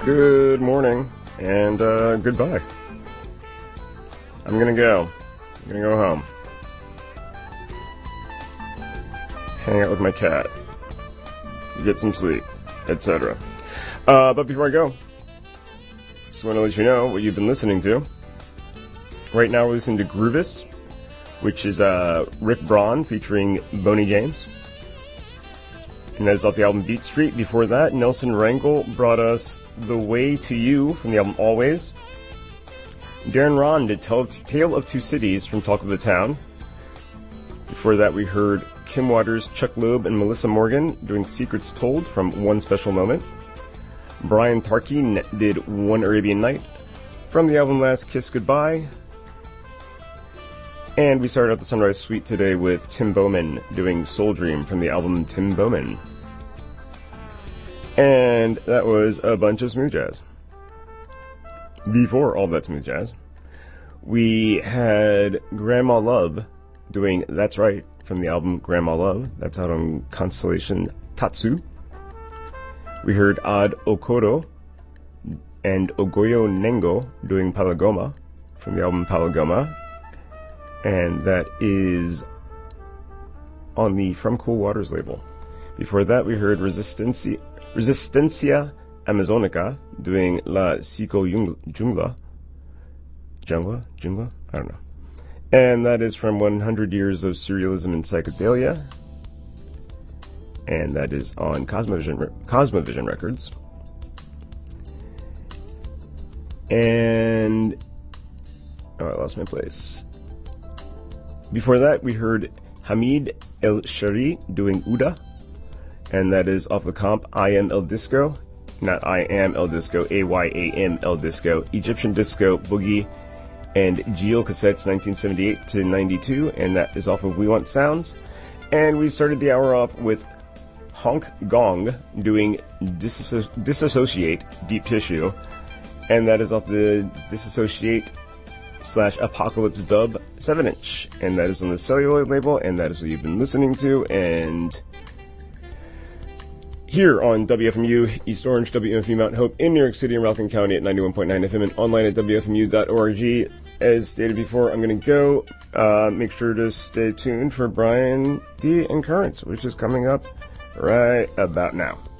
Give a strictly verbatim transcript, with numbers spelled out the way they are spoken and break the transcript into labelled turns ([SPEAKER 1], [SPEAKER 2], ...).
[SPEAKER 1] Good morning, and uh, goodbye. I'm gonna go. I'm gonna go home. Hang out with my cat. Get some sleep, et cetera. Uh, but before I go, just want to let you know what you've been listening to. Right now we're listening to Groovis, which is uh, Rick Braun featuring Boney James. And that is off the album Beat Street. Before that, Nelson Rangel brought us The Way to You from the album Always. Darren Ron did Tale of Two Cities from Talk of the Town. Before that, we heard Kim Waters, Chuck Loeb, and Melissa Morgan doing Secrets Told from One Special Moment. Brian Tarkey did One Arabian Night from the album Last Kiss Goodbye. And we started out the Sunrise Suite today with Tim Bowman doing Soul Dream from the album Tim Bowman. And that was a bunch of smooth jazz. Before all that smooth jazz, we had Grandma Love doing That's Right from the album Grandma Love. That's out on Constellation Tatsu. We heard Ad Okoro and Ogoyo Nengo doing Palagoma from the album Palagoma. And that is on the From Cool Waters label. Before that, we heard Resistencia, Resistencia Amazonica doing La Psico Jungla. Jungla? Jungla? I don't know. And that is from one hundred Years of Surrealism and Psychedelia. And that is on Cosmovision, Cosmovision Records. And... oh, I lost my place. Before that, we heard Hamid El Shari doing Uda, and that is off the comp I Am El Disco, not I Am El Disco, A Y A M El Disco, Egyptian Disco, Boogie, and Geo Cassettes nineteen seventy-eight to ninety-two, and that is off of We Want Sounds. And we started the hour off with Honk Gong doing Disasso- Disassociate, Deep Tissue, and that is off the Disassociate slash Apocalypse Dub seven inch, and that is on the Celluloid label, and that is what you've been listening to. And here on W F M U East Orange, W F M U Mount Hope in New York City and Rockland County at ninety-one point nine F M and online at W F M U dot org. As stated before, I'm going to go. Uh, make sure to stay tuned for Brian D. and Currents, which is coming up right about now.